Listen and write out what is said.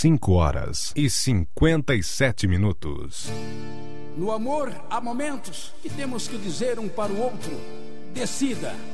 5h57. No amor, há momentos que temos que dizer um para o outro: decida.